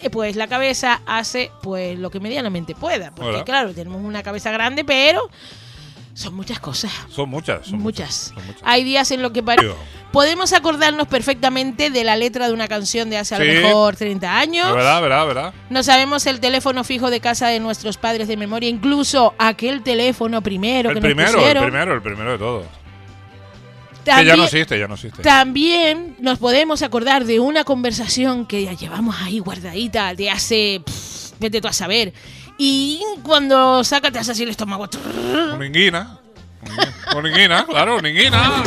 pues la cabeza hace pues lo que medianamente pueda. Porque Hola. claro, tenemos una cabeza grande, pero son muchas cosas. Son muchas. Muchas. Son muchas. Hay días en los que podemos acordarnos perfectamente de la letra de una canción de hace a lo Sí. mejor 30 años. ¿Verdad? No sabemos el teléfono fijo de casa de nuestros padres de memoria, incluso aquel teléfono primero que nos pusieron. El primero de todos. También, que ya no existe. También nos podemos acordar de una conversación que ya llevamos ahí guardadita de hace, vete tú a saber. Y cuando sacas te hace así el estómago. Uninguina, claro, uninguina.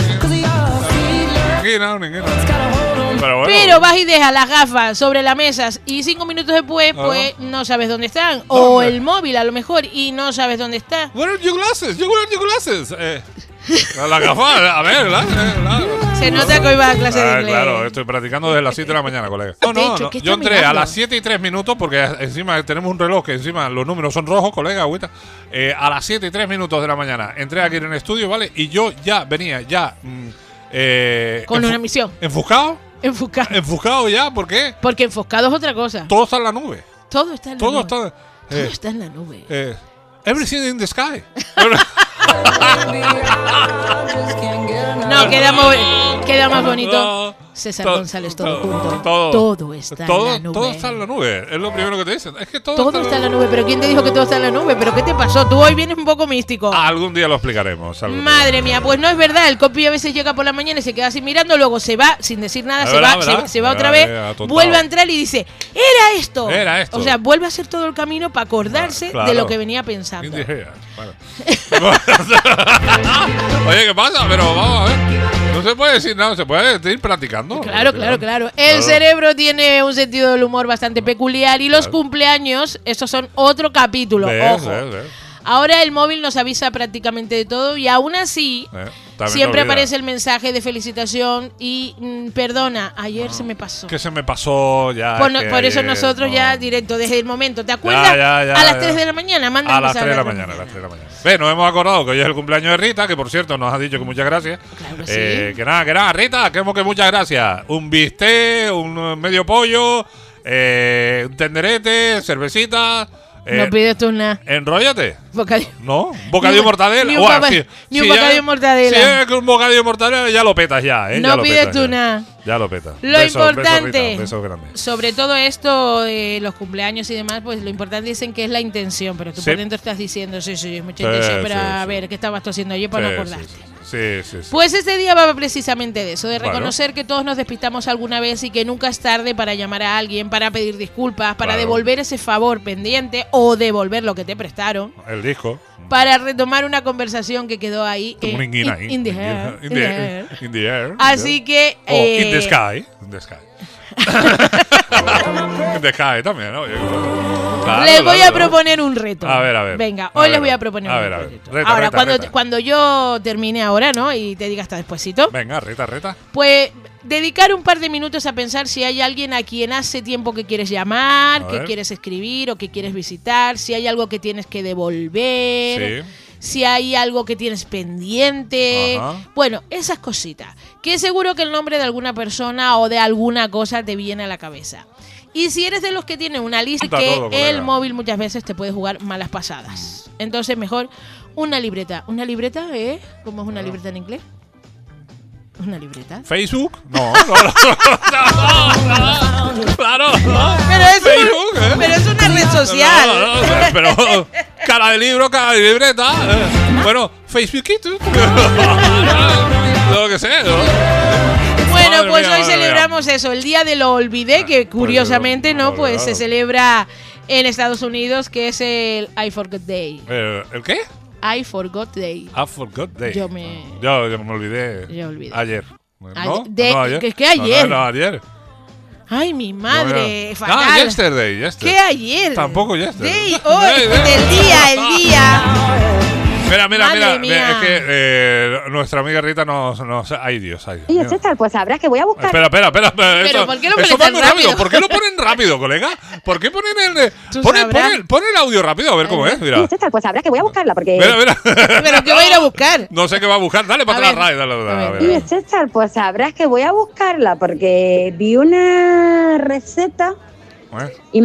Pero bueno. Pero vas y dejas las gafas sobre las mesas y 5 minutos después, pues no sabes dónde están. O el móvil a lo mejor y no sabes dónde está. Where are your glasses? You wear your glasses. La gafa, a ver, claro. Se nota que hoy va a clase de inglés. Claro, estoy practicando desde las 7 de la mañana, colega. De hecho, ¿qué yo está entré mirando? a las 7 y 3 minutos, porque encima tenemos un reloj que encima los números son rojos, colega, agüita. A las 7 y 3 minutos de la mañana entré aquí en el estudio, ¿vale? Y yo ya venía, con una misión. ¿Enfocado? ¿Enfocado ya? ¿Por qué? Porque enfocado es otra cosa. Todo está en la nube. Todo está en la Todo nube. está, Todo está en la nube. everything in the sky. No, queda más bonito. No. César Todo- González, todo todo- junto. todo- Todo está en la nube. Todo está en la nube. Es lo primero que te dicen. Es que Todo está en la nube. ¿Pero quién te dijo que todo está en la nube? ¿Pero qué te pasó? Tú hoy vienes un poco místico. Algún día lo explicaremos. Madre mía, pues no es verdad. El copy a veces llega por la mañana y se queda así mirando, luego se va sin decir nada, Es se verdad, va, ¿verdad? se va otra Ya, vez, atontado. vuelve a entrar y dice, ¡era esto! Era esto. O sea, vuelve a hacer todo el camino para acordarse Claro. de lo que venía pensando. In the hair. Bueno. Oye, ¿qué pasa? Pero vamos a ver. No se puede decir nada, se puede ir practicando. Claro. El cerebro tiene un sentido del humor bastante peculiar y los cumpleaños, estos son otro capítulo. Ojo. Ahora el móvil nos avisa prácticamente de todo y aún así siempre aparece el mensaje de felicitación y perdona, ayer se me pasó. Que se me pasó ya. Por eso nosotros ya directo desde el momento, ¿te acuerdas? Ya, a las 3 de la mañana, manda a las 3 de la mañana. Ve, nos hemos acordado que hoy es el cumpleaños de Rita, que por cierto nos ha dicho que muchas gracias. Claro que sí. Que nada, Rita, que muchas gracias. Un bistec, un medio pollo, un tenderete, cervecita. No pides tú nada. Enróllate. Bocadillo. ¿No? ¿Un bocadillo de mortadela? Ni un bocadillo de mortadela. Si es que un bocadillo de mortadela ya lo petas ya, ¿eh? No Ya lo pides petas tú ya. nada. Ya lo petas. Lo importante, beso grande. sobre todo esto de los cumpleaños y demás, pues lo importante dicen que es la intención, pero tú Sí. por dentro estás diciendo, sí, es mucha intención, pero a ver, ¿qué estabas tú haciendo ayer para no acordarte? Sí. Pues este día va precisamente de eso, de Bueno. reconocer que todos nos despistamos alguna vez y que nunca es tarde para llamar a alguien, para pedir disculpas, para Claro. devolver ese favor pendiente o devolver lo que te prestaron, El disco. para retomar una conversación que quedó ahí Como una inguina ahí. in the air. In the air. Así que In the sky. In the sky. In the sky también, ¿no? Claro, les voy a claro. proponer un reto. A ver. Venga, hoy les voy a proponer un reto. Reta, Ahora, reta. cuando yo termine ahora, ¿no? Y te diga hasta despuésito, Venga, reta. pues dedicar un par de minutos a pensar si hay alguien a quien hace tiempo que quieres llamar, A que ver. quieres escribir o que quieres visitar, si hay algo que tienes que devolver. Sí. Si hay algo que tienes pendiente. Ajá. Bueno, esas cositas. Que seguro que el nombre de alguna persona o de alguna cosa te viene a la cabeza. Y si eres de los que tienen una lista, Apunta que todo, colega. el móvil muchas veces te puede jugar malas pasadas. Entonces, mejor una libreta. ¿Una libreta, eh? ¿Cómo es una libreta en inglés? ¿Una libreta? ¿Facebook? No. Claro. Pero es una red social. No, pero cara de libro, cara de libreta. Bueno, Facebookito. Lo que sé, ¿no? Bueno, Madre pues mía, hoy madre celebramos eso, el Día de lo olvidé, que curiosamente, ¿no? Pues claro. se celebra en Estados Unidos, que es el I Forgot Day. ¿El qué? I Forgot Day. I forgot day. Yo me olvidé. Yo olvidé. Ayer. ¿No? De- No, ayer. que es que ayer. No, ayer. Ay, mi madre, No, fatal. yesterday. ¿Qué ayer? Tampoco yesterday. Day, hoy, del día, el día. Mira, Madre mía. es que nuestra amiga Rita nos... Ay, Dios, ay. Oye, César, pues sabrás que voy a buscar. Espera. Pero ¿por qué lo pones eso va tan muy rápido? ¿Por qué lo ponen rápido, colega? ¿Por qué ponen el... Tú Pon sabrás. el audio rápido, a ver cómo es, mira. Oye, César, pues sabrás que voy a buscarla porque. Mira. Pero ¿qué va a ir a buscar? No sé qué va a buscar. Dale para A atrás, ver, Ray. Dale, a ver. Oye, César, pues sabrás que voy a buscarla porque vi una receta ¿Eh? y